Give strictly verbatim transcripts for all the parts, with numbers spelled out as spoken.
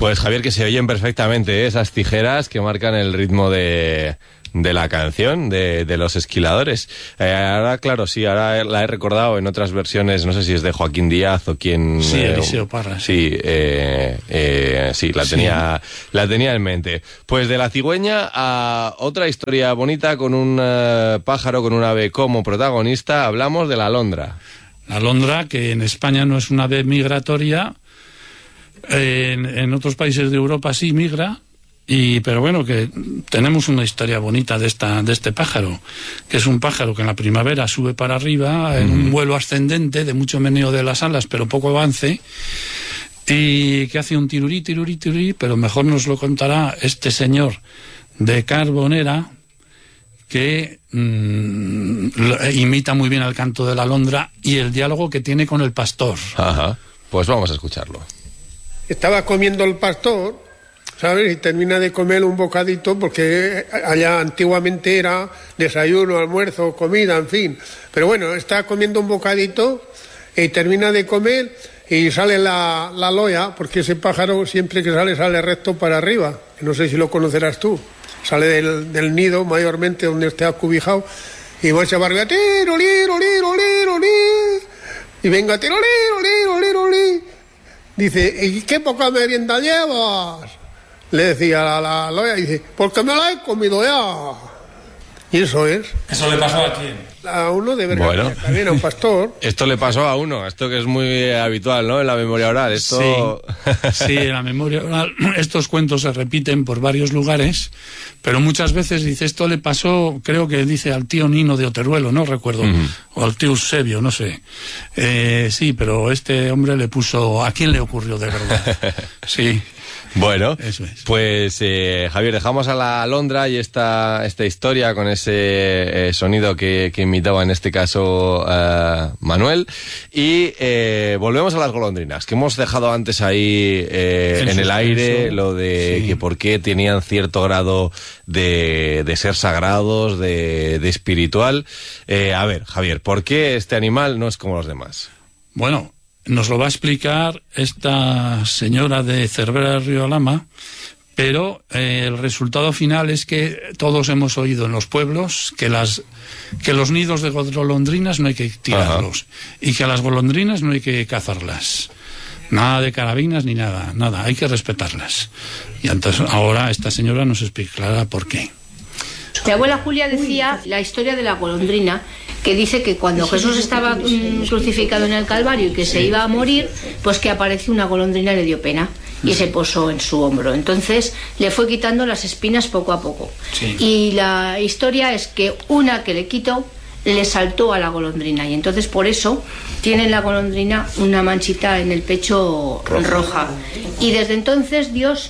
Pues Javier, que se oyen perfectamente, ¿eh? Esas tijeras que marcan el ritmo de... de la canción, de, de los esquiladores. Eh, ahora, claro, sí, ahora la he recordado en otras versiones, no sé si es de Joaquín Díaz o quién... Sí, eh, Eliseo Parra. Sí, eh, eh, sí, la tenía, sí. la tenía en mente. Pues de la cigüeña a otra historia bonita con un uh, pájaro, con un ave como protagonista, hablamos de la alondra. La alondra, que en España no es una ave migratoria, en, en otros países de Europa sí migra. Y, pero bueno, que tenemos una historia bonita de esta de este pájaro, que es un pájaro que en la primavera sube para arriba, en un vuelo ascendente, de mucho meneo de las alas, pero poco avance, y que hace un tirurí, tirurí, tirurí, pero mejor nos lo contará este señor de Carbonera, que mmm, imita muy bien el canto de la alondra y el diálogo que tiene con el pastor. Ajá, pues vamos a escucharlo. Estaba comiendo el pastor, ¿sabes? Y termina de comer un bocadito, porque allá antiguamente era desayuno, almuerzo, comida, en fin. Pero bueno, está comiendo un bocadito y termina de comer y sale la, la loya, porque ese pájaro siempre que sale, sale recto para arriba. No sé si lo conocerás tú. Sale del, del nido, mayormente, donde esté acubijado, y va a barriga, tiro, liro, liro, liro, liro, y venga, tiro, liro, liro, liro, liro. Dice, ¿y qué poca merienda llevas? Le decía a la, la loya, y dice, porque me la he comido ya. Y eso es. ¿Eso le pasó a quién? A uno de verdad, bueno. También a un pastor. Esto le pasó a uno, esto que es muy habitual, ¿no? En la memoria oral. Esto... Sí, sí, en la memoria oral. Estos cuentos se repiten por varios lugares, pero muchas veces dice, esto le pasó, creo que dice al tío Nino de Oteruelo, no recuerdo, uh-huh. o al tío Eusebio, no sé. Eh, sí, pero este hombre le puso, ¿a quién le ocurrió de verdad? Sí. Bueno, eso es. Pues eh, Javier, dejamos a la alondra y esta, esta historia con ese eh, sonido que, que imitaba en este caso uh, Manuel, y eh, volvemos a las golondrinas, que hemos dejado antes ahí eh, en el aire, lo de sí. que por qué tenían cierto grado de, de ser sagrados, de, de espiritual. Eh, a ver, Javier, ¿por qué este animal no es como los demás? Bueno, nos lo va a explicar esta señora de Cervera de Riolama, pero eh, el resultado final es que todos hemos oído en los pueblos que las que los nidos de golondrinas no hay que tirarlos. Ajá. Y que a las golondrinas no hay que cazarlas. Nada de carabinas ni nada, nada, hay que respetarlas. Y entonces ahora esta señora nos explicará por qué. Mi abuela Julia decía la historia de la golondrina, que dice que cuando Jesús estaba mm, crucificado en el Calvario y que se iba a morir, pues que apareció una golondrina y le dio pena y se posó en su hombro. Entonces le fue quitando las espinas poco a poco. Sí. Y la historia es que una que le quitó le saltó a la golondrina, y entonces por eso tiene la golondrina una manchita en el pecho roja. roja. Y desde entonces Dios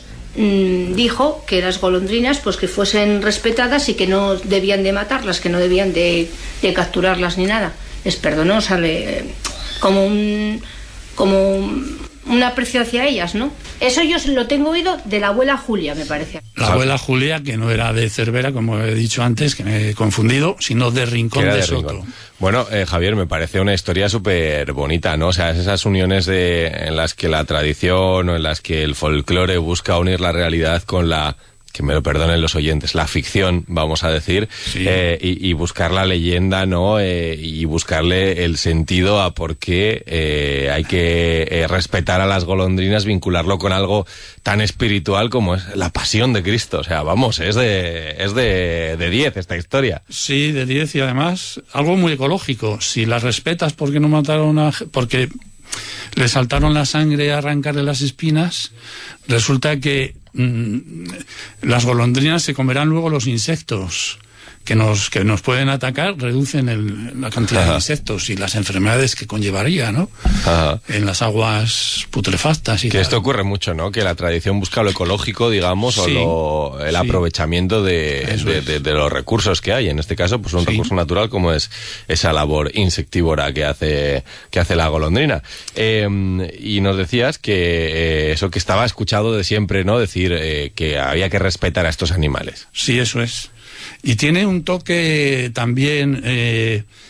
dijo que las golondrinas pues que fuesen respetadas y que no debían de matarlas, que no debían de, de capturarlas ni nada. Les perdonó, sale como un como un, un aprecio hacia ellas, ¿no? Eso yo lo tengo oído de la abuela Julia, me parece. La abuela Julia, que no era de Cervera, como he dicho antes, que me he confundido, sino de Rincón de, de Soto. Rincón. Bueno, eh, Javier, me parece una historia súper bonita, ¿no? O sea, es esas uniones de, en las que la tradición o en las que el folclore busca unir la realidad con la, que me lo perdonen los oyentes, la ficción, vamos a decir, sí. eh, y, y buscar la leyenda, ¿no? Eh, y buscarle el sentido a por qué eh, hay que eh, respetar a las golondrinas, vincularlo con algo tan espiritual como es la pasión de Cristo. O sea, vamos, es de es de de diez esta historia. Sí, de diez, y además algo muy ecológico. Si las respetas porque no mataron a... porque le saltaron la sangre a arrancarle las espinas, resulta que mmm, las golondrinas se comerán luego los insectos que nos que nos pueden atacar, reducen el, la cantidad Ajá. de insectos y las enfermedades que conllevaría, ¿no? Ajá. En las aguas putrefactas y que tal. Esto ocurre mucho, ¿no? Que la tradición busca lo ecológico, digamos, sí. o lo, el sí. aprovechamiento de, de, de, de los recursos que hay. En este caso, pues un sí. recurso natural como es esa labor insectívora que hace que hace la golondrina. Eh, y nos decías que eh, eso que estaba escuchado de siempre, ¿no? Decir eh, que había que respetar a estos animales. Sí, eso es. Y tiene un toque también eh,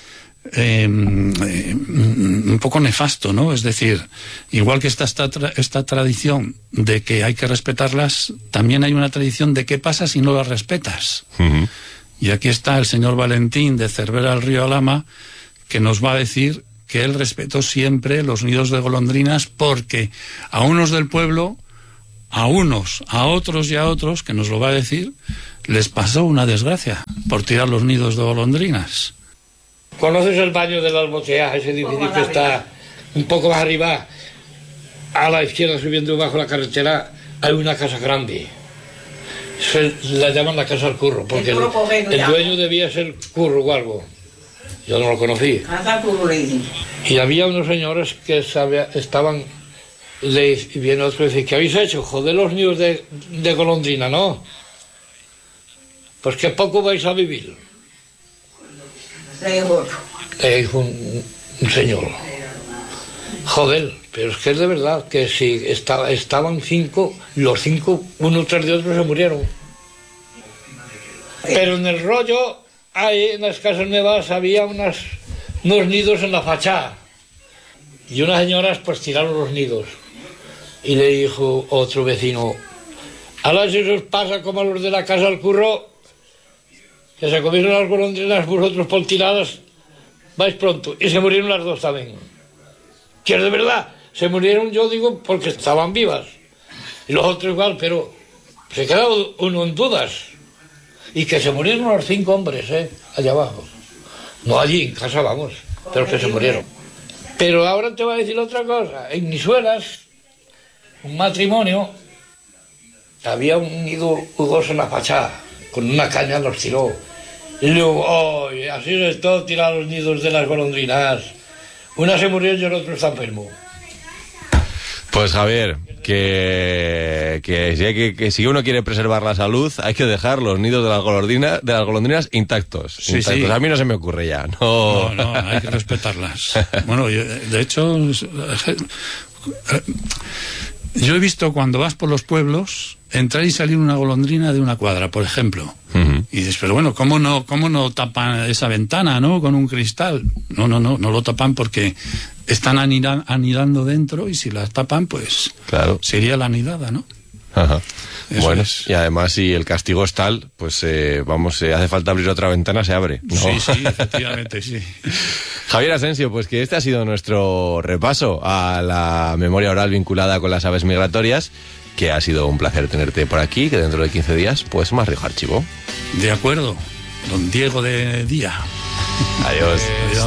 eh, eh, un poco nefasto, ¿no? Es decir, igual que está esta, tra esta tradición de que hay que respetarlas, también hay una tradición de qué pasa si no las respetas. Uh-huh. Y aquí está el señor Valentín de Cervera del Río Alhama, que nos va a decir que él respetó siempre los nidos de golondrinas, porque a unos del pueblo, a unos, a otros y a otros, que nos lo va a decir, les pasó una desgracia por tirar los nidos de golondrinas. ¿Conoces el baño del Albotea? Ese edificio que está un poco más arriba, a la izquierda, subiendo bajo la carretera, hay una casa grande. Se la llaman la Casa del Curro, porque el, el, el dueño debía ser Curro o algo. Yo no lo conocí. Y había unos señores que sabía, estaban, le, y viene otro y dice, ¿qué habéis hecho? Joder los nidos de, de golondrina, ¿no? Pues que poco vais a vivir. Le dijo un, un señor. Joder, pero es que es de verdad, que si estaba, estaban cinco, los cinco, uno tras de otro, se murieron. Pero en el rollo, ahí en las casas nuevas había unas, unos nidos en la fachada. Y unas señoras pues tiraron los nidos. Y le dijo otro vecino, ahora si os pasa como a los de la Casa del Curro, que se comieron las golondrinas vosotros por tiradas, vais pronto. Y se murieron las dos también. Que es de verdad, se murieron, yo digo, porque estaban vivas. Y los otros igual, pero se queda uno en dudas. Y que se murieron los cinco hombres, ¿eh? Allá abajo. No allí, en casa vamos, pero que se murieron. Pero ahora te voy a decir otra cosa. En Nisuelas, un matrimonio, había un nido jugoso en la fachada, con una caña los tiró. Y luego, oh, así es todo, tirar los nidos de las golondrinas. Una se murió y el otro está enfermo. Pues Javier, que, que, si hay que, que si uno quiere preservar la salud, hay que dejar los nidos de las golondrinas, de las golondrinas intactos. Sí, intactos. sí. A mí no se me ocurre ya. No, no, no hay que respetarlas. Bueno, yo, de hecho, yo he visto cuando vas por los pueblos entrar y salir una golondrina de una cuadra, por ejemplo. Uh-huh. Y dices, pero bueno, ¿cómo no, cómo no tapan esa ventana, no? Con un cristal. No, no, no, no lo tapan porque están anida, anidando dentro, y si las tapan, pues claro, sería la anidada, ¿no? Ajá. Eso bueno, es. Y además si el castigo es tal, pues eh, vamos, eh, hace falta abrir otra ventana, se abre, ¿no? Sí, sí, efectivamente, sí. Javier Asensio, pues que este ha sido nuestro repaso a la memoria oral vinculada con las aves migratorias, que ha sido un placer tenerte por aquí, que dentro de quince días, pues más Rijo Archivo. De acuerdo, don Diego de Día. Adiós. Adiós.